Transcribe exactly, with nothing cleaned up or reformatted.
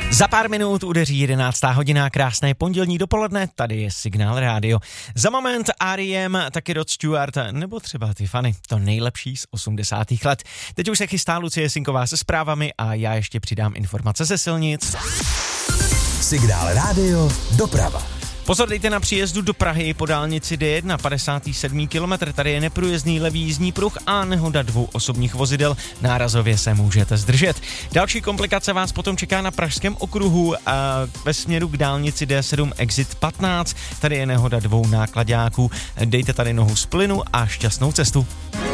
Za pár minut udeří jedenáctá hodina, krásné pondělní dopoledne, tady je Signál Rádio. Za moment R E M, taky Rod Stewart, nebo třeba Tiffany, to nejlepší z osmdesátých let. Teď už se chystá Lucie Sinková se zprávami a já ještě přidám informace ze silnic. Signál Rádio, doprava. Pozor, dejte na příjezdu do Prahy po dálnici D jedna, padesátý sedmý kilometr, tady je neprůjezdný levý jízdní pruh a nehoda dvou osobních vozidel, nárazově se můžete zdržet. Další komplikace vás potom čeká na Pražském okruhu a ve směru k dálnici D sedm exit patnáct, tady je nehoda dvou náklaďáků, dejte tady nohu z plynu a šťastnou cestu.